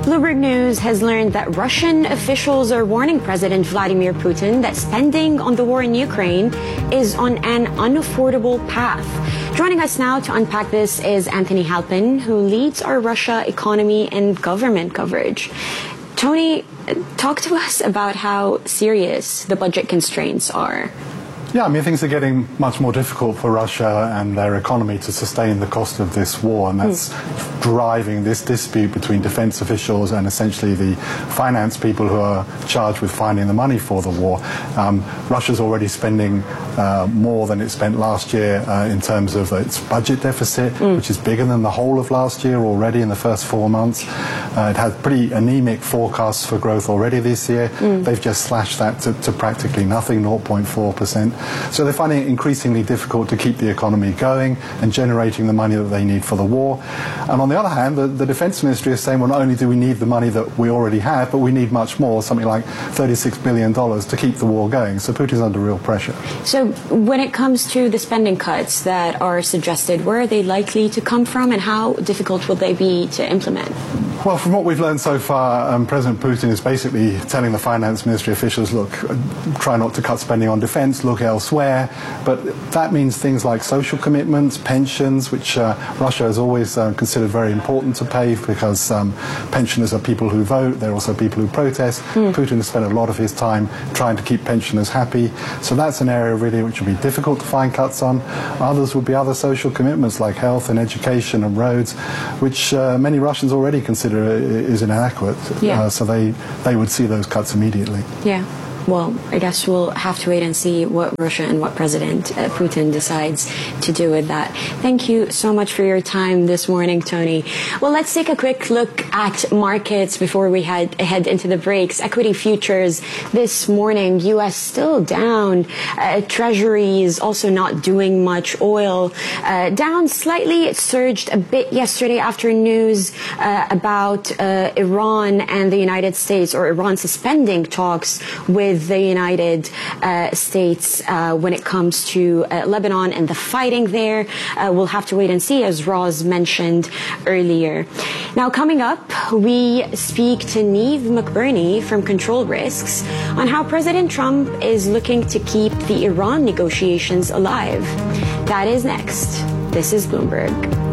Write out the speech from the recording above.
Bloomberg News has learned that Russian officials are warning President Vladimir Putin that spending on the war in Ukraine is on an unaffordable path. Joining us now to unpack this is Anthony Halpin, who leads our Russia economy and government coverage. Tony, talk to us about how serious the budget constraints are. Yeah, I mean, things are getting much more difficult for Russia and their economy to sustain the cost of this war, and that's driving this dispute between defense officials and essentially the finance people who are charged with finding the money for the war. Russia's already spending more than it spent last year in terms of its budget deficit, which is bigger than the whole of last year already in the first 4 months. It had pretty anemic forecasts for growth already this year. They've just slashed that to practically nothing, 0.4%. So they're finding it increasingly difficult to keep the economy going and generating the money that they need for the war. And on the other hand, the Defense Ministry is saying, well, not only do we need the money that we already have, but we need much more, something like $36 billion to keep the war going. So Putin's under real pressure. So when it comes to the spending cuts that are suggested, where are they likely to come from and how difficult will they be to implement? Well, from what we've learned so far, President Putin is basically telling the finance ministry officials, look, try not to cut spending on defense, look elsewhere. But that means things like social commitments, pensions, which Russia has always considered very important to pay because pensioners are people who vote. They're also people who protest. Putin has spent a lot of his time trying to keep pensioners happy. So that's an area really which would be difficult to find cuts on. Others would be other social commitments like health and education and roads, which many Russians already consider is inadequate. So they would see those cuts immediately. Yeah. Well, I guess we'll have to wait and see what Russia and what President Putin decides to do with that. Thank you so much for your time this morning, Tony. Well, let's take a quick look at markets before we head into the breaks. Equity futures this morning, U.S. still down. Treasuries also not doing much. Oil down slightly. It surged a bit yesterday after news about Iran and the United States, or Iran suspending talks with the United States when it comes to Lebanon and the fighting there. We'll have to wait and see, as Roz mentioned earlier. Now, coming up, we speak to Niamh McBurney from Control Risks on how President Trump is looking to keep the Iran negotiations alive. That is next. This is Bloomberg.